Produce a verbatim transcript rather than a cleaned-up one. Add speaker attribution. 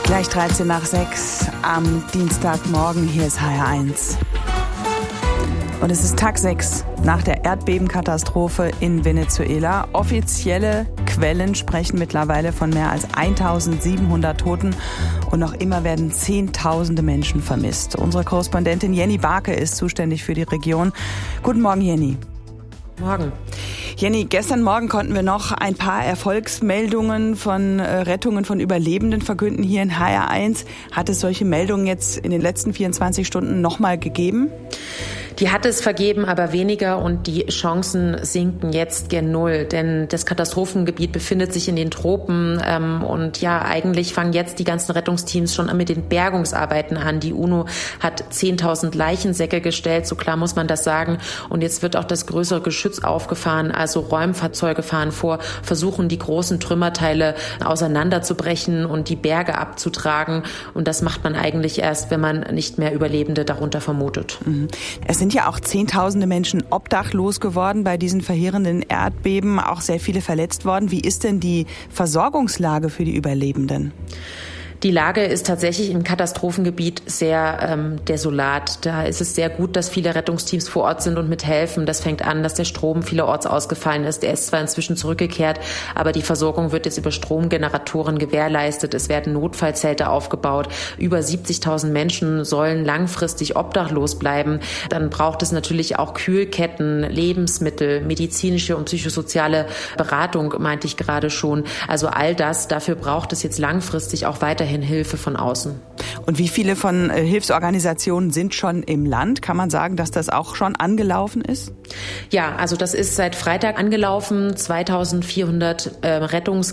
Speaker 1: Gleich dreizehn nach sechs am Dienstagmorgen. Hier ist H R eins. Und es ist Tag sechs nach der Erdbebenkatastrophe in Venezuela. Offizielle Quellen sprechen mittlerweile von mehr als eintausendsiebenhundert Toten. Und noch immer werden Zehntausende Menschen vermisst. Unsere Korrespondentin Jenny Barke ist zuständig für die Region. Guten Morgen, Jenny.
Speaker 2: Morgen.
Speaker 1: Jenny, gestern Morgen konnten wir noch ein paar Erfolgsmeldungen von äh, Rettungen von Überlebenden verkünden hier in H R eins. Hat es solche Meldungen jetzt in den letzten vierundzwanzig Stunden nochmal gegeben?
Speaker 2: Die hat es vergeben, aber weniger, und die Chancen sinken jetzt gen Null, denn das Katastrophengebiet befindet sich in den Tropen ähm, und ja, eigentlich fangen jetzt die ganzen Rettungsteams schon mit den Bergungsarbeiten an. Die UNO hat zehntausend Leichensäcke gestellt, so klar muss man das sagen, und jetzt wird auch das größere Geschütz aufgefahren, also Räumfahrzeuge fahren vor, versuchen die großen Trümmerteile auseinanderzubrechen und die Berge abzutragen, und das macht man eigentlich erst, wenn man nicht mehr Überlebende darunter vermutet.
Speaker 1: Mhm. Es sind ja auch Zehntausende Menschen obdachlos geworden bei diesen verheerenden Erdbeben, auch sehr viele verletzt worden. Wie ist denn die Versorgungslage für die Überlebenden?
Speaker 2: Die Lage ist tatsächlich im Katastrophengebiet sehr ähm, desolat. Da ist es sehr gut, dass viele Rettungsteams vor Ort sind und mithelfen. Das fängt an, dass der Strom vielerorts ausgefallen ist. Der ist zwar inzwischen zurückgekehrt, aber die Versorgung wird jetzt über Stromgeneratoren gewährleistet. Es werden Notfallzelte aufgebaut. Über siebzigtausend Menschen sollen langfristig obdachlos bleiben. Dann braucht es natürlich auch Kühlketten, Lebensmittel, medizinische und psychosoziale Beratung, meinte ich gerade schon. Also all das, dafür braucht es jetzt langfristig auch weiterhin Hilfe von außen.
Speaker 1: Und wie viele von äh, Hilfsorganisationen sind schon im Land? Kann man sagen, dass das auch schon angelaufen ist?
Speaker 2: Ja, also das ist seit Freitag angelaufen. zweitausendvierhundert äh, Rettungs